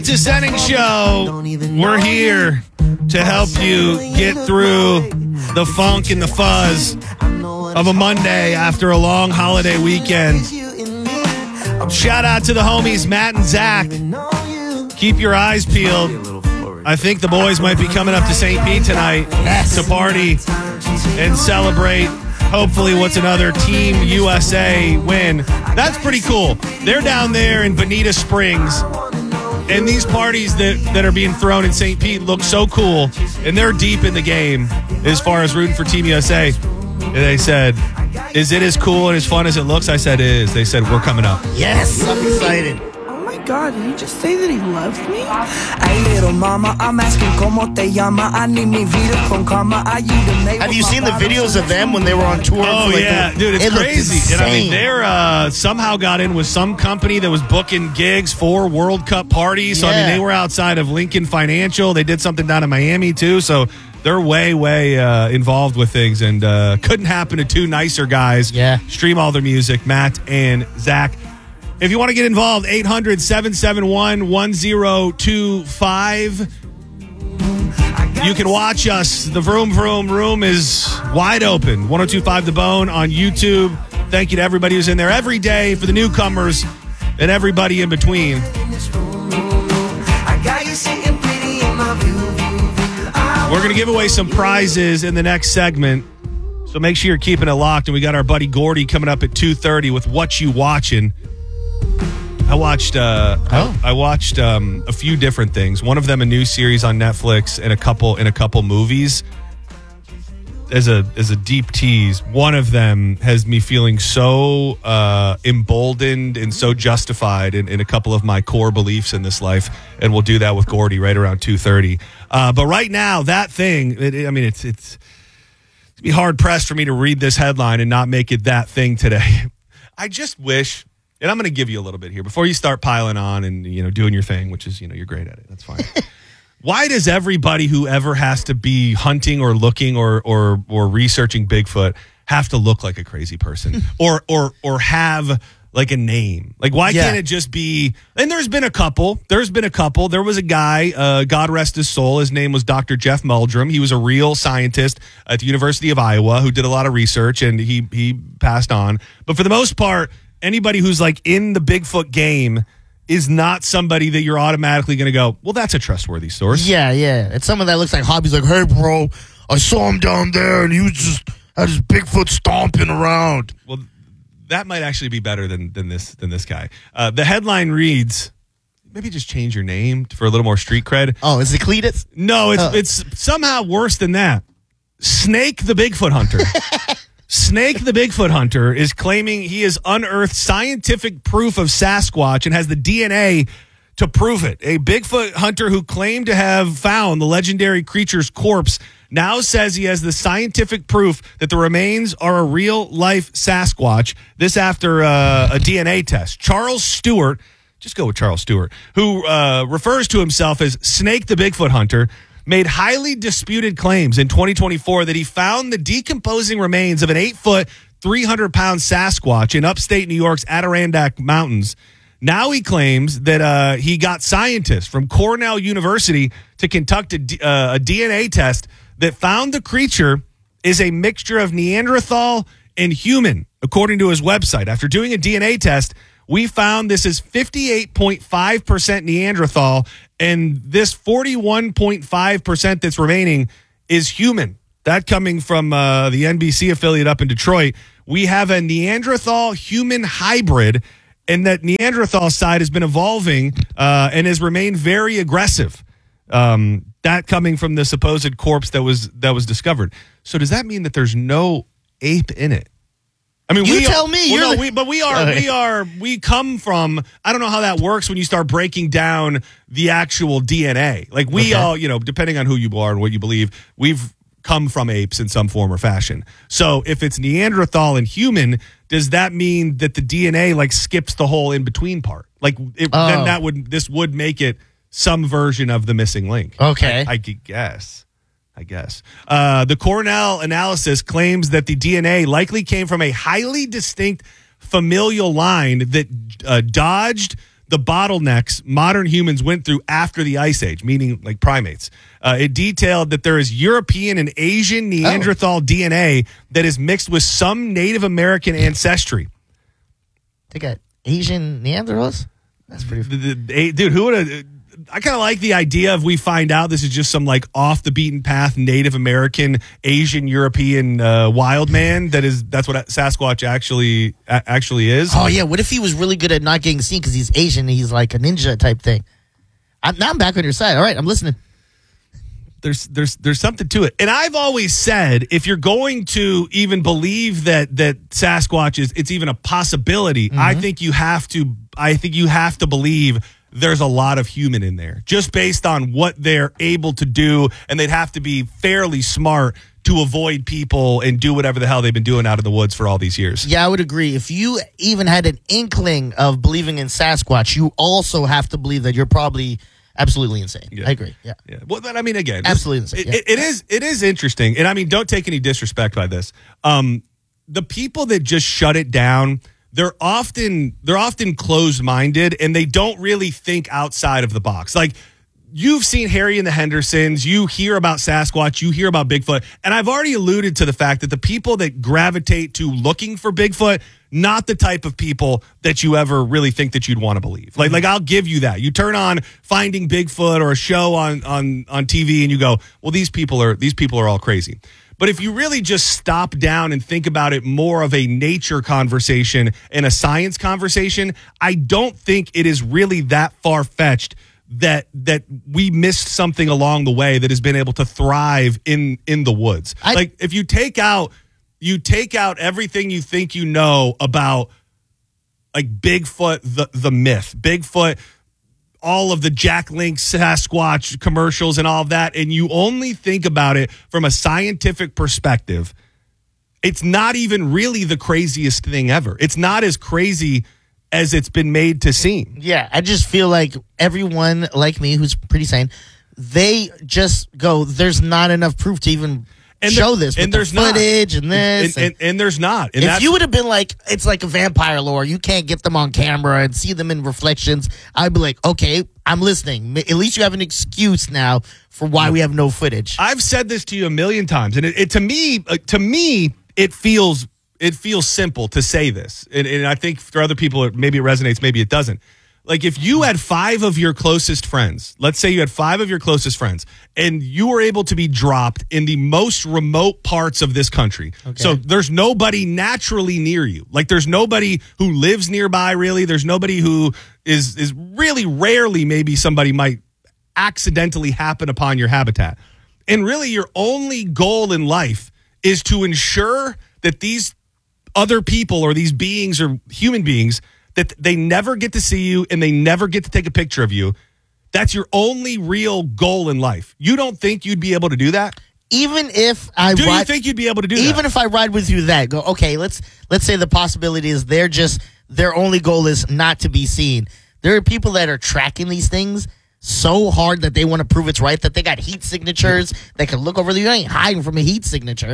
It's a Senning Show. We're here to help you get through the funk and the fuzz of a Monday after a long holiday weekend. Shout out to the homies, Matt and Zach. Keep your eyes peeled. I think the boys might be coming up to St. Pete tonight to party and celebrate, hopefully, what's another Team USA win. That's pretty cool. They're down there in Bonita Springs. And these parties that are being thrown in St. Pete look so cool, and they're deep in the game as far as rooting for Team USA. And they said, is it as cool and as fun as it looks? I said, it is. They said, we're coming up. Yes, I'm excited. Oh my God, did he just say that he loves me? Hey, little mama, I'm asking como te llama. I need me vida con calma. Have you seen the videos of them when they were on tour? Oh, yeah. Dude, it's crazy. And I mean, they're somehow got in with some company that was booking gigs for World Cup parties. So, I mean, they were outside of Lincoln Financial. They did something down in Miami, too. So, they're way involved with things. And couldn't happen to two nicer guys. Yeah. Stream all their music, Matt and Zach. If you want to get involved, 800-771-1025. You can watch us. The Vroom Vroom Room is wide open. 1025 The Bone on YouTube. Thank you to everybody who's in there every day, for the newcomers and everybody in between. We're going to give away some prizes in the next segment, so make sure you're keeping it locked. And we got our buddy Gordy coming up at 2:30 with What You Watching. I watched a few different things. One of them a new series on Netflix, and a couple movies. As a deep tease, one of them has me feeling so emboldened and so justified in a couple of my core beliefs in this life, and we'll do that with Gordy right around 2:30. But right now, that thing, it's be hard pressed for me to read this headline and not make it that thing today. I just wish. And I'm going to give you a little bit here before you start piling on and, doing your thing, which is, you're great at it. That's fine. Why does everybody who ever has to be hunting or looking or researching Bigfoot have to look like a crazy person or have like a name? Like, why can't it just be? And there's been a couple. There was a guy, God rest his soul. His name was Dr. Jeff Meldrum. He was a real scientist at the University of Iowa who did a lot of research, and he passed on. But for the most part, anybody who's like in the Bigfoot game is not somebody that you're automatically going to go, well, that's a trustworthy source. Yeah. It's someone that looks like Hobby's like, hey, bro, I saw him down there, and he was just had his Bigfoot stomping around. Well, that might actually be better than this guy. The headline reads, maybe just change your name for a little more street cred. Oh, is it Cletus? No, it's somehow worse than that. Snake the Bigfoot Hunter. Snake the Bigfoot Hunter is claiming he has unearthed scientific proof of Sasquatch and has the DNA to prove it. A Bigfoot hunter who claimed to have found the legendary creature's corpse now says he has the scientific proof that the remains are a real-life Sasquatch. This after a DNA test. Charles Stewart, just go with Charles Stewart, who refers to himself as Snake the Bigfoot Hunter, made highly disputed claims in 2024 that he found the decomposing remains of an 8-foot, 300-pound Sasquatch in upstate New York's Adirondack Mountains. Now he claims that he got scientists from Cornell University to conduct a DNA test that found the creature is a mixture of Neanderthal and human, according to his website. After doing a DNA test, we found this is 58.5% Neanderthal, and this 41.5% that's remaining is human. That coming from the NBC affiliate up in Detroit. We have a Neanderthal-human hybrid, and that Neanderthal side has been evolving and has remained very aggressive. That coming from the supposed corpse that was discovered. So does that mean that there's no ape in it? I mean, you tell me. We come from, I don't know how that works when you start breaking down the actual DNA. Like we all, depending on who you are and what you believe, we've come from apes in some form or fashion. So if it's Neanderthal and human, does that mean that the DNA like skips the whole in between part? Like then this would make it some version of the missing link. Okay. I guess. The Cornell analysis claims that the DNA likely came from a highly distinct familial line that dodged the bottlenecks modern humans went through after the Ice Age, meaning like primates. It detailed that there is European and Asian Neanderthal DNA that is mixed with some Native American ancestry. They got Asian Neanderthals? That's pretty Dude, who would have... I kind of like the idea of we find out this is just some like off the beaten path Native American, Asian, European wild man. That's what Sasquatch actually is. Oh yeah, what if he was really good at not getting seen because he's Asian and he's like a ninja type thing? Now I'm back on your side. All right, I'm listening. There's something to it, and I've always said if you're going to even believe that Sasquatch it's even a possibility, I think you have to believe there's a lot of human in there, just based on what they're able to do, and they'd have to be fairly smart to avoid people and do whatever the hell they've been doing out of the woods for all these years. Yeah, I would agree. If you even had an inkling of believing in Sasquatch, you also have to believe that you're probably absolutely insane. Yeah. I agree. Yeah. Well, then, I mean, again, absolutely insane. Yeah. It is interesting, and I mean, don't take any disrespect by this. The people that just shut it down, they're often closed-minded, and they don't really think outside of the box. Like, you've seen Harry and the Hendersons, you hear about Sasquatch, you hear about Bigfoot, and I've already alluded to the fact that the people that gravitate to looking for Bigfoot, not the type of people that you ever really think that you'd want to believe. Like I'll give you that. You turn on Finding Bigfoot or a show on TV, and you go, well, these people are all crazy. But if you really just stop down and think about it more of a nature conversation and a science conversation, I don't think it is really that far-fetched that we missed something along the way that has been able to thrive in the woods. Like if you take out everything you think you know about like Bigfoot, the myth, Bigfoot, all of the Jack Link Sasquatch commercials and all of that, and you only think about it from a scientific perspective, it's not even really the craziest thing ever. It's not as crazy as it's been made to seem. Yeah, I just feel like everyone like me who's pretty sane, they just go, there's not enough proof to even show this. And there's footage and this. And there's not. And if you would have been like, it's like a vampire lore, you can't get them on camera and see them in reflections, I'd be like, okay, I'm listening. At least you have an excuse now for why we have no footage. I've said this to you a million times, and it to me, it feels simple to say this. And I think for other people, maybe it resonates, maybe it doesn't. Like if you had 5 of your closest friends, let's say you had 5 of your closest friends, and you were able to be dropped in the most remote parts of this country. Okay. So there's nobody naturally near you. Like there's nobody who lives nearby, really. There's nobody who is really rarely, maybe somebody might accidentally happen upon your habitat. And really your only goal in life is to ensure that these other people or these beings or human beings, that they never get to see you and they never get to take a picture of you. That's your only real goal in life. You don't think you'd be able to do that? Even if I do, you think you'd be able to do that? Even if I ride with you, go, okay, let's say the possibility is their only goal is not to be seen. There are people that are tracking these things so hard that they want to prove it's right, that they got heat signatures. They can look over there. You ain't hiding from a heat signature.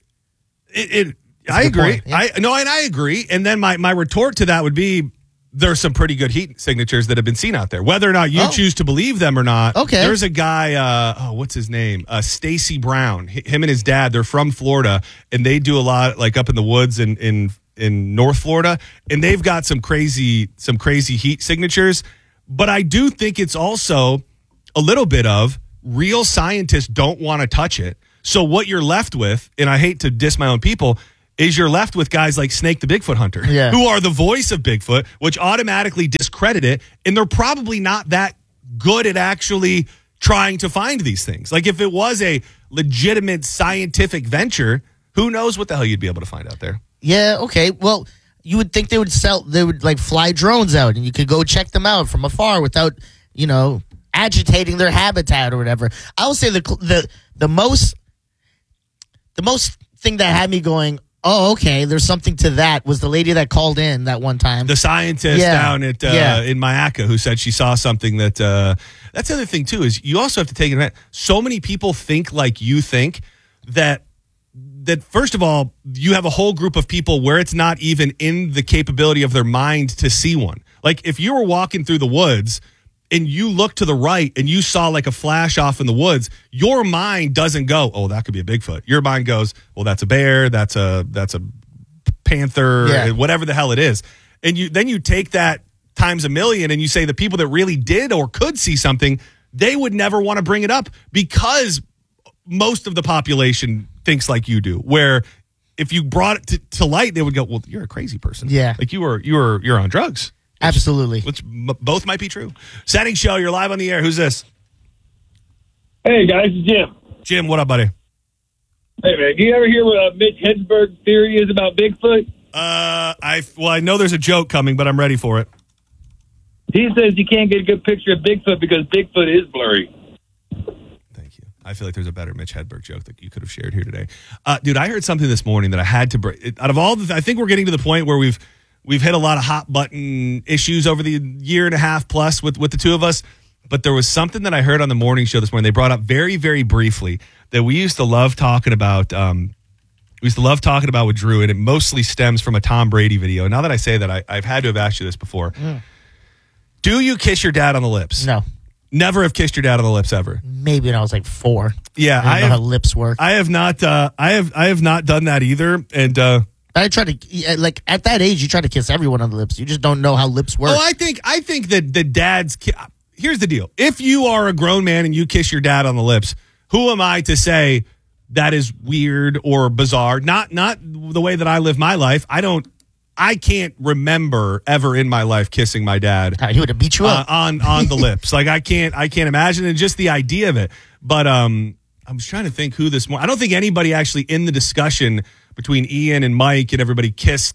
I agree. Yeah. I agree. And then my retort to that would be, there's some pretty good heat signatures that have been seen out there. Whether or not you choose to believe them or not. Okay. There's a guy, what's his name? Stacy Brown. Him and his dad, they're from Florida, and they do a lot like up in the woods in North Florida, and they've got some crazy heat signatures. But I do think it's also a little bit of real scientists don't want to touch it. So what you're left with, and I hate to diss my own people, is you're left with guys like Snake the Bigfoot Hunter, who are the voice of Bigfoot, which automatically discredit it, and they're probably not that good at actually trying to find these things. Like if it was a legitimate scientific venture, who knows what the hell you'd be able to find out there. Yeah, okay. Well, you would think they would like fly drones out and you could go check them out from afar without, agitating their habitat or whatever. I would say the most thing that had me going, oh, okay, there's something to that, was the lady that called in that one time. The scientist down at in Mayaca who said she saw something that that's the other thing too, is you also have to take it. So many people think like you think that first of all, you have a whole group of people where it's not even in the capability of their mind to see one. Like if you were walking through the woods and you look to the right and you saw like a flash off in the woods, your mind doesn't go, oh, that could be a Bigfoot. Your mind goes, well, that's a bear, that's a panther, whatever the hell it is. And then you take that times a million and you say the people that really did or could see something, they would never want to bring it up because most of the population thinks like you do, where if you brought it to light, they would go, well, you're a crazy person. Yeah. Like you're on drugs. Absolutely. Which both might be true. Setting show, you're live on the air. Who's this? Hey, guys, it's Jim. Jim, what up, buddy? Hey, man, do you ever hear what Mitch Hedberg's theory is about Bigfoot? I know there's a joke coming, but I'm ready for it. He says you can't get a good picture of Bigfoot because Bigfoot is blurry. Thank you. I feel like there's a better Mitch Hedberg joke that you could have shared here today. Dude, I heard something this morning that I had to break. Out of all I think we're getting to the point where we've hit a lot of hot button issues over the year and a half plus with the two of us. But there was something that I heard on the morning show this morning. They brought up very, very briefly that we used to love talking about. With Drew, and it mostly stems from a Tom Brady video. Now that I say that, I've had to have asked you this before. Do you kiss your dad on the lips? No. Never have kissed your dad on the lips ever. Maybe when I was like 4. Yeah, I don't know how lips work. I have not. I have not done that either. And I try to like at that age, you try to kiss everyone on the lips. You just don't know how lips work. I think that the dads. Here's the deal: if you are a grown man and you kiss your dad on the lips, who am I to say that is weird or bizarre? Not the way that I live my life. I can't remember ever in my life kissing my dad. He would have beat you up on the lips. Like I can't imagine it. Just the idea of it. But I'm just trying to think who this more. I don't think anybody actually in the discussion between Ian and Mike and everybody kissed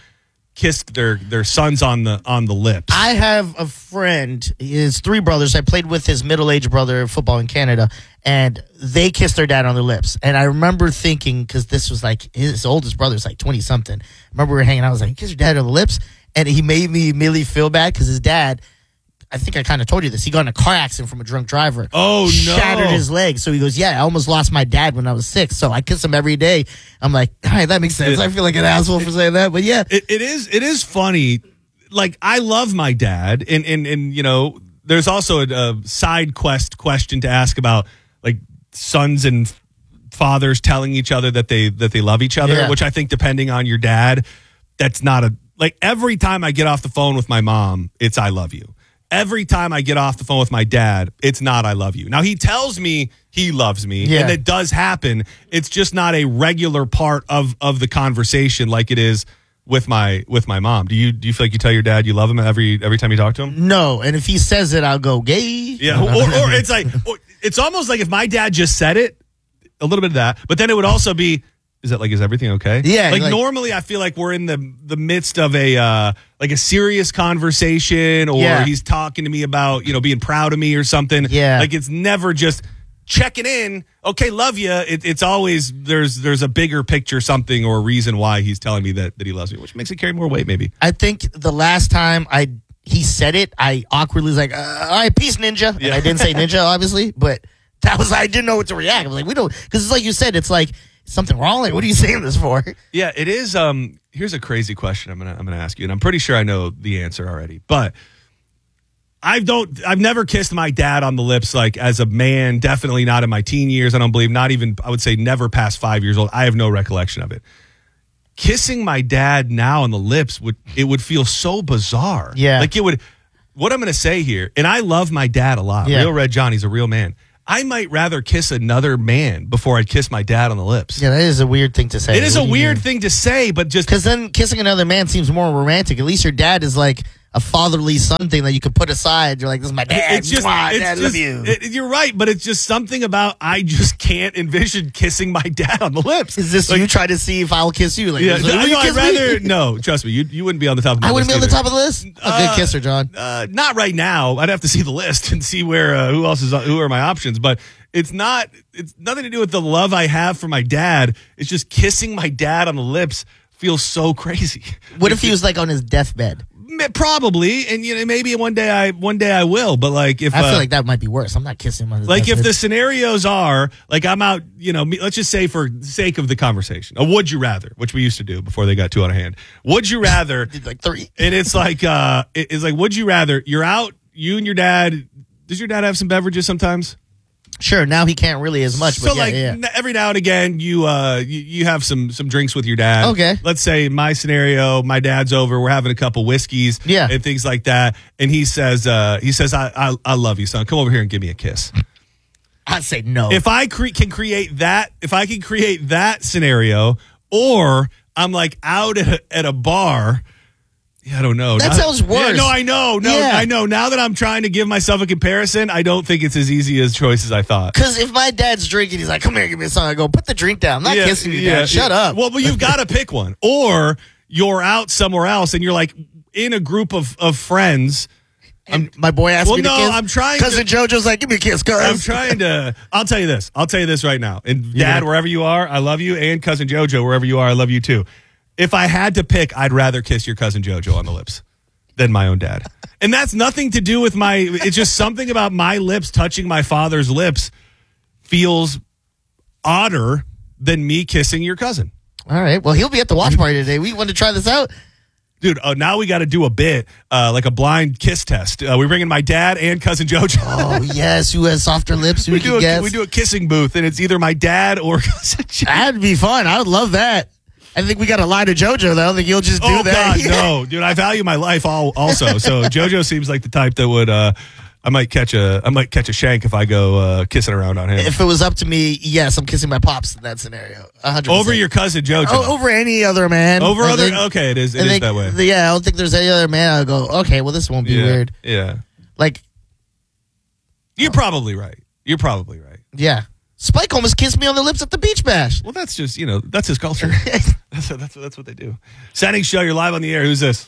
their sons on the lips. I have a friend, his 3 brothers. I played with his middle-aged brother in football in Canada, and they kissed their dad on the lips. And I remember thinking, because this was like his oldest brother's like 20-something. I remember we were hanging out. I was like, kiss your dad on the lips? And he made me immediately feel bad because his dad, I think I kind of told you this, he got in a car accident from a drunk driver. Oh, no. Shattered his leg. So he goes, yeah, I almost lost my dad when I was 6. So I kiss him every day. I'm like, all right, that makes sense. I feel like an asshole for saying that. But yeah. It is funny. Like, I love my dad. And you know, there's also a side question to ask about, like, sons and fathers telling each other that they love each other, which I think depending on your dad, that's not like every time I get off the phone with my mom, it's I love you. Every time I get off the phone with my dad, it's not I love you. Now, he tells me he loves me, and it does happen. It's just not a regular part of the conversation like it is with my mom. Do you feel like you tell your dad you love him every time you talk to him? No, and if he says it, I'll go gay. Yeah, or it's like it's almost like if my dad just said it, a little bit of that, but then it would also be, is everything okay? Yeah. Like normally I feel like we're in the midst of a serious conversation, or he's talking to me about, being proud of me or something. Yeah. Like it's never just checking in. Okay, love you. It's always there's a bigger picture, something or a reason why he's telling me that he loves me, which makes it carry more weight maybe. I think the last time he said it, I awkwardly was like, all right, peace, ninja. And I didn't say ninja, obviously, but I didn't know what to react. I was like, we don't, because it's like you said, it's like, something wrong? Like, what are you saying this for? Yeah, it is. Here's a crazy question I'm gonna ask you, and I'm pretty sure I know the answer already. But I've never kissed my dad on the lips, like as a man. Definitely not in my teen years. I don't believe. Not even. I would say never past 5 years old. I have no recollection of it. Kissing my dad now on the lips would feel so bizarre. Yeah, like it would. What I'm gonna say here, and I love my dad a lot. Yeah. Real Red Johnny's a real man. I might rather kiss another man before I'd kiss my dad on the lips. Yeah, that is a weird thing to say. It is a weird thing to say, but just... Because then kissing another man seems more romantic. At least your dad is like a fatherly son thing that you could put aside. You're like, this is my dad. It's just, Dad, love you. You're right, but it's just something about I just can't envision kissing my dad on the lips. Is this you try to see if I'll kiss you? Like, I'd rather... No, trust me, you wouldn't be on the top of my list. I wouldn't be on the top of the list? A good kisser, John. Not right now. I'd have to see the list and see where who are my options, but... It's nothing to do with the love I have for my dad. It's just kissing my dad on the lips feels so crazy. What if he was like on his deathbed? Probably, and maybe one day I will. But like if I feel like that might be worse. I'm not kissing him on his like dad's if the lips. scenarios are like I'm out, let's just say for the sake of the conversation, a would you rather, which we used to do before they got too out of hand. Would you rather? Did like 3. And it's like it's like would you rather? You're out, you and your dad. Does your dad have some beverages sometimes? Sure, now he can't really as much. So But like every now and again, you have some drinks with your dad. Okay. Let's say my scenario, my dad's over, we're having a couple whiskeys, Yeah. and things like that, and he says I love you, son. Come over here and give me a kiss. I'd say no. If I can create that scenario, or I'm like out at a bar. Yeah, I don't know. That sounds worse. Yeah, no, I know. No, Yeah. I know. Now that I'm trying to give myself a comparison, I don't think it's as easy as choice as I thought. Because if my dad's drinking, he's like, come here, give me a song. I go, put the drink down. I'm not kissing you, Dad. Shut up. Well, but you've got to pick one. Or you're out somewhere else and you're like in a group of friends. And my boy asked me to kiss. I'm trying to- Cousin JoJo's like, give me a kiss, cuz. I'm trying to. I'll tell you this right now. And Dad, wherever you are, I love you. And Cousin JoJo, wherever you are, I love you too. If I had to pick, I'd rather kiss your Cousin JoJo on the lips than my own dad. And that's nothing to do with it's just something about my lips touching my father's lips feels odder than me kissing your cousin. All right. Well, he'll be at the watch party today. We want to try this out. Dude, now we got to do a bit, like a blind kiss test. We're bringing my dad and Cousin JoJo. Oh, yes. Who has softer lips? Who we can guess? We do a kissing booth, and it's either my dad or Cousin JoJo. That'd be fun. I would love that. I think we got to lie to JoJo, though. I think you'll just do Oh, that. God, no. Dude, I value my life also. So JoJo seems like the type that would, I might catch a shank if I go kissing around on him. If it was up to me, yes, I'm kissing my pops in that scenario. 100%. Over your Cousin JoJo. Oh, over any other man. Over I other, think- okay, it is I think- that way. Yeah, I don't think there's any other man I'll go, okay, well, this won't be Yeah, weird. Yeah. Like, You're probably right. yeah. Spike almost kissed me on the lips at the beach bash. Well, that's just, that's his culture. that's what they do. Setting show, you're live on the air. Who's this?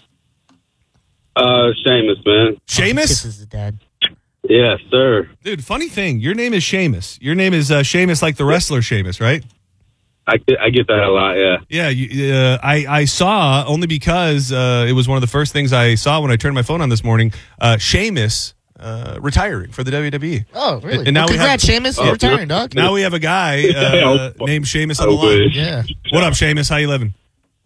Seamus, man. Seamus? Kisses the dad. Yes, sir. Dude, funny thing. Your name is Seamus. Your name is Seamus like the wrestler Sheamus, right? I get that a lot, yeah. Yeah, I saw, only because it was one of the first things I saw when I turned my phone on this morning, Sheamus retiring for the WWE. Oh, really? And now Well, we have- congrats, Seamus. You're retiring, dog. Now we have a guy named Sheamus on the I line. wish. Yeah. What up, Sheamus? How you living?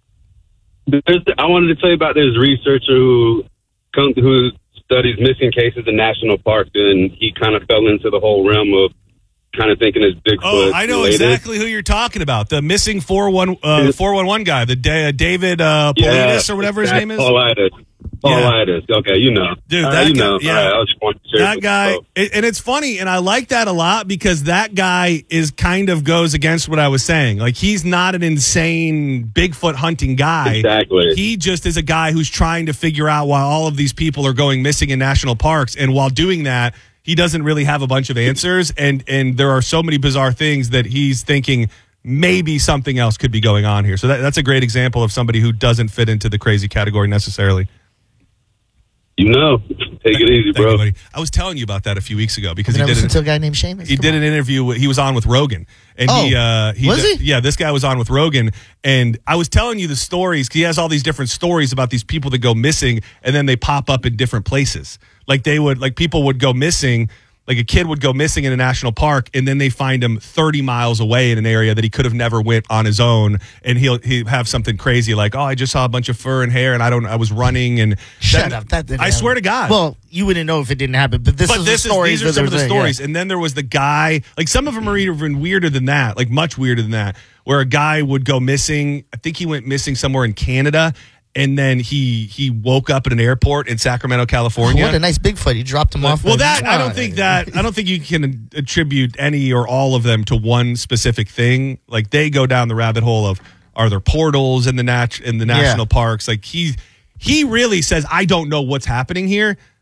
I wanted to tell you about this researcher who studies missing cases in national parks, and he kind of fell into the whole realm of kind of thinking it's Bigfoot. Oh, I know related. exactly who you're talking about. The missing 411 guy, the David Paulides or whatever his name is. Paulides. Okay, you know. Dude, that you guy, know. yeah. I was just wanting to share That with guy, you. and it's funny, and I like that a lot because that guy is kind of goes against what I was saying. Like, he's not an insane Bigfoot hunting guy. Exactly. He just is a guy who's trying to figure out why all of these people are going missing in national parks, and while doing that, he doesn't really have a bunch of answers, and there are so many bizarre things that he's thinking maybe something else could be going on here. So that's a great example of somebody who doesn't fit into the crazy category necessarily. You know, take it easy, Thank bro. you, buddy. I was telling you about that a few weeks ago because Did I he did listen it. to a guy named Seamus? He did an interview. He was on with Rogan, and Was he? Yeah, this guy was on with Rogan, and I was telling you the stories. 'Cause he has all these different stories about these people that go missing, and then they pop up in different places. Like people would go missing. Like a kid would go missing in a national park, and then they find him 30 miles away in an area that he could have never went on his own. And he'll have something crazy like, "Oh, I just saw a bunch of fur and hair, and I was running." And Shut up. That didn't I swear to God. Well, you wouldn't know if it didn't happen, but these are These are some of the stories. And then there was the guy, like some of them are even weirder than that, like much weirder than that, where a guy would go missing. I think he went missing somewhere in Canada. And then he woke up at an airport in Sacramento, California. What a nice Bigfoot. He dropped him off. Well, with- I don't think you can attribute any or all of them to one specific thing. Like they go down the rabbit hole of, are there portals in the national parks? Like he really says, I don't know what's happening here,